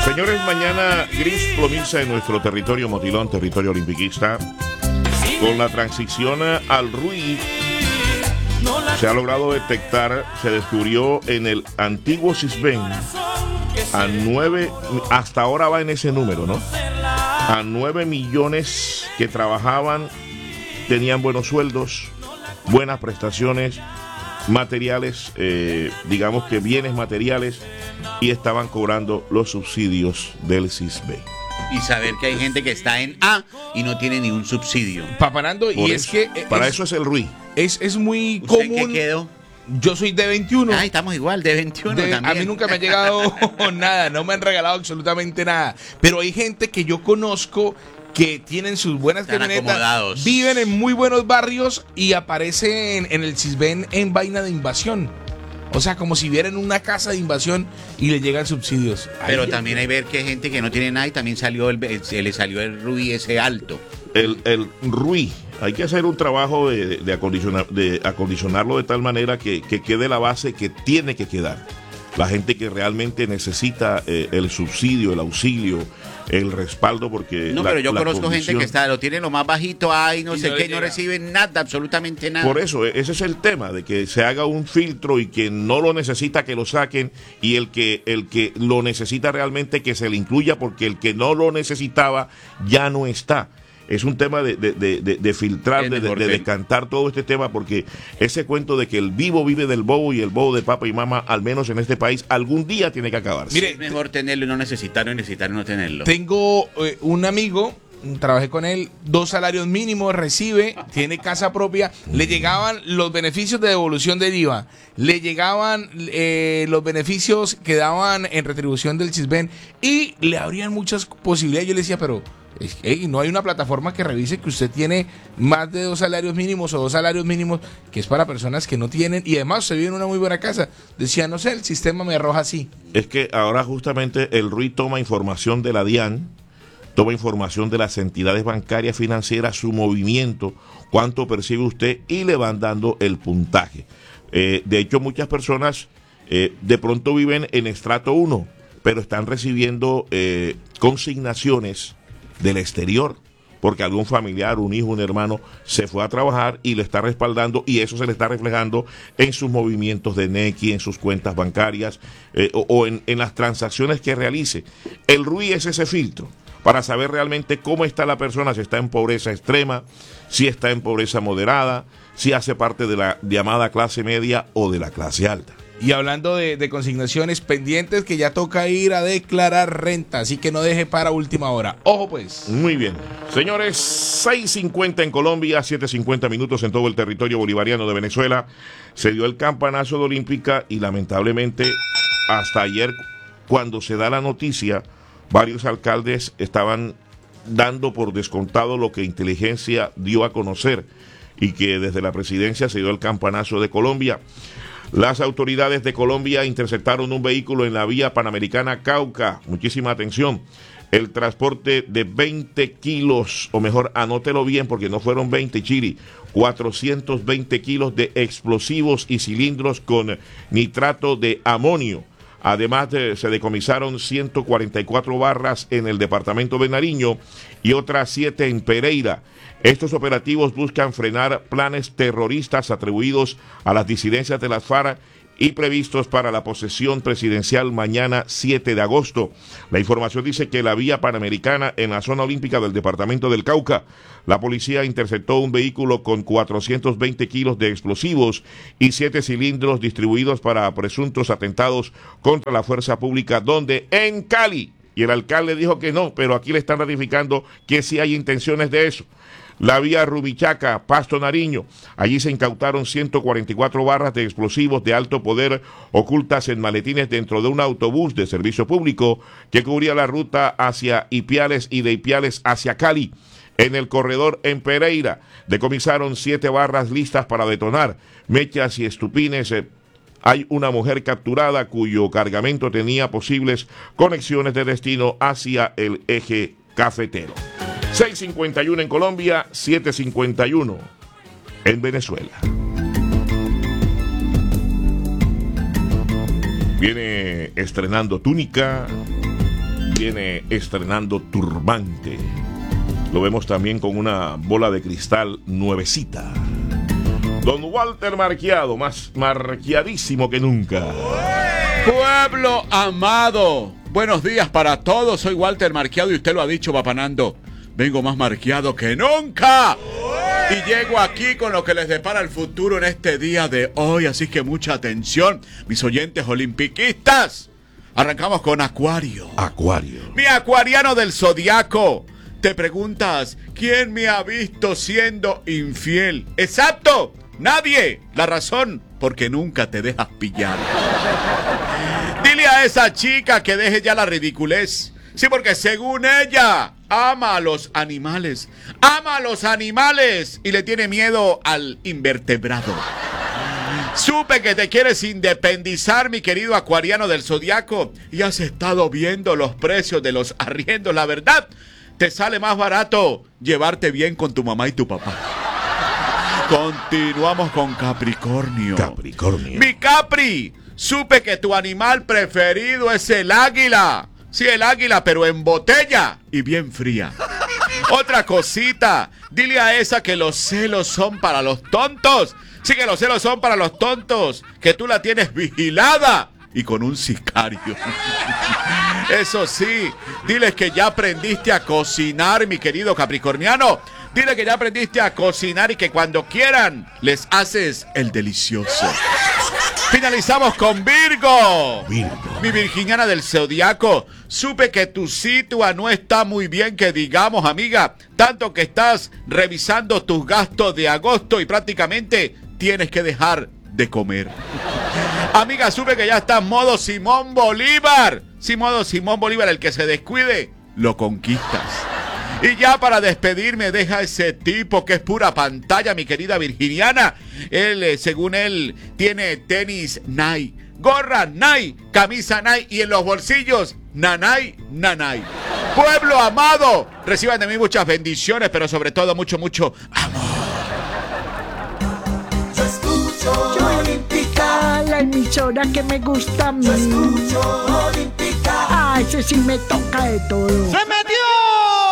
Señores, mañana gris plomiza en nuestro territorio motilón, territorio olimpiquista. Con la transición al RUI se ha logrado detectar, se descubrió en el antiguo CISBEN a 9, hasta ahora va en ese número, ¿no? A 9 millones que trabajaban, tenían buenos sueldos, buenas prestaciones, materiales, digamos que bienes materiales, y estaban cobrando los subsidios del CISBEN. Y saber que hay gente que está en A y no tiene ni un subsidio. Papanando, Por y eso, es que para eso es el RUI. es muy ¿Usted común. qué quedó? Yo soy de 21. Ay, estamos igual, de 21 también. A mí nunca me ha llegado nada, no me han regalado absolutamente nada. Pero hay gente que yo conozco que tienen sus buenas Están camionetas, acomodados. viven en muy buenos barrios y aparecen en el CISBEN en vaina de invasión. O sea, como si vieran una casa de invasión y le llegan subsidios. Pero Ay, también hay ver que hay gente que no tiene nada y también se le salió el RUI ese alto. El RUI, hay que hacer un trabajo de acondicionarlo de tal manera que quede la base que tiene que quedar. La gente que realmente necesita el subsidio, el auxilio, el respaldo, porque No, pero yo conozco condición, gente que lo tiene lo más bajito, ay, no Y sé no qué, le no llega. reciben nada, absolutamente nada. por eso, ese es el tema, de que se haga un filtro y que no lo necesita que lo saquen, y el que lo necesita realmente que se le incluya, porque el que no lo necesitaba ya no está. Es un tema de filtrar, Es de mejor que- decantar todo este tema, porque ese cuento de que el vivo vive del bobo y el bobo de papá y mamá, al menos en este país, algún día tiene que acabarse. Mire, Es mejor tenerlo y no necesitarlo y necesitar y no tenerlo. tengo un amigo, trabajé con él, 2 salarios mínimos, recibe, tiene casa propia, le llegaban los beneficios de devolución del IVA, le llegaban los beneficios que daban en retribución del CISBEN y le abrían muchas posibilidades. Yo le decía, pero no hay una plataforma que revise que usted tiene más de 2 salarios mínimos o 2 salarios mínimos, que es para personas que no tienen, y además se vive en una muy buena casa. Decía, no sé, el sistema me arroja así. Es que ahora justamente el RUI toma información de la DIAN, toma información de las entidades bancarias financieras, su movimiento, cuánto percibe usted, y le van dando el puntaje. De hecho, muchas personas de pronto viven en estrato 1, pero están recibiendo consignaciones del exterior, porque algún familiar, un hijo, un hermano se fue a trabajar y lo está respaldando, y eso se le está reflejando en sus movimientos de Nequi, en sus cuentas bancarias, o en las transacciones que realice. El RUI es ese filtro para saber realmente cómo está la persona, si está en pobreza extrema, si está en pobreza moderada, si hace parte de la llamada clase media o de la clase alta. Y hablando de consignaciones pendientes, que ya toca ir a declarar renta, así que no deje para última hora. Ojo pues. Muy bien. Señores, 6:50 en Colombia, 7:50 minutos en todo el territorio bolivariano de Venezuela. Se dio el campanazo de Olímpica y lamentablemente hasta ayer, cuando se da la noticia, varios alcaldes estaban dando por descontado lo que inteligencia dio a conocer, y que desde la presidencia se dio el campanazo de Colombia. Las autoridades de Colombia interceptaron un vehículo en la vía panamericana Cauca. Muchísima atención. El transporte de 20 kilos, o mejor, anótelo bien porque no fueron 20, Chiri, 420 kilos de explosivos y cilindros con nitrato de amonio. Además, se decomisaron 144 barras en el departamento de Nariño y otras 7 en Pereira. Estos operativos buscan frenar planes terroristas atribuidos a las disidencias de las FARC y previstos para la posesión presidencial mañana 7 de agosto. La información dice que la vía panamericana en la zona olímpica del departamento del Cauca, la policía interceptó un vehículo con 420 kilos de explosivos y 7 cilindros distribuidos para presuntos atentados contra la fuerza pública, donde en Cali, y el alcalde dijo que no, pero aquí le están ratificando que sí hay intenciones de eso. La vía Rubichaca, Pasto, Nariño. Allí se incautaron 144 barras de explosivos de alto poder ocultas en maletines dentro de un autobús de servicio público que cubría la ruta hacia Ipiales y de Ipiales hacia Cali. En el corredor en Pereira decomisaron 7 barras listas para detonar, mechas y estupines. Hay una mujer capturada cuyo cargamento tenía posibles conexiones de destino hacia el eje cafetero. 6:51 en Colombia, 7:51 en Venezuela. Viene estrenando túnica, viene estrenando turbante. Lo vemos también con una bola de cristal nuevecita. Don Walter Marquiado, más marquiadísimo que nunca. Pueblo amado, buenos días para todos. Soy Walter Marquiado y usted lo ha dicho, Papanando. Vengo más marquiado que nunca. Y llego aquí con lo que les depara el futuro en este día de hoy. Así que mucha atención, mis oyentes olimpiquistas. Arrancamos con Acuario. Acuario. Mi acuariano del zodiaco. Te preguntas, ¿quién me ha visto siendo infiel? ¡Exacto! ¡Nadie! La razón, porque nunca te dejas pillar. Dile a esa chica que deje ya la ridiculez. Sí, porque según ella, ama a los animales. Ama a los animales y le tiene miedo al invertebrado. Supe que te quieres independizar, mi querido acuariano del zodiaco, y has estado viendo los precios de los arriendos. La verdad, te sale más barato llevarte bien con tu mamá y tu papá. Continuamos con Capricornio. Capricornio. Mi Capri, supe que tu animal preferido es el águila. Sí, el águila, pero en botella y bien fría. Otra cosita, dile a esa que los celos son para los tontos. Sí, que los celos son para los tontos, que tú la tienes vigilada y con un sicario. Eso sí, diles que ya aprendiste a cocinar, mi querido capricorniano. Dile que ya aprendiste a cocinar y que cuando quieran les haces el delicioso. Finalizamos con Virgo. Virgo. Mi virginiana del zodiaco. Supe que tu situa no está muy bien, que digamos, amiga. Tanto que estás revisando tus gastos de agosto y prácticamente tienes que dejar de comer. Amiga, supe que ya está en modo Simón Bolívar. Sí, modo Simón Bolívar, el que se descuide, lo conquistas. Y ya para despedirme, deja ese tipo que es pura pantalla, mi querida virginiana. Él, según él, tiene tenis Nike, gorra Nike, camisa Nike y en los bolsillos nanay, nanay. Pueblo amado, reciban de mí muchas bendiciones, pero sobre todo mucho, mucho amor. Yo escucho Olímpica, la emisora que me gusta a mí. yo escucho Olímpica. Ah, ese sí me toca de todo. ¡Se me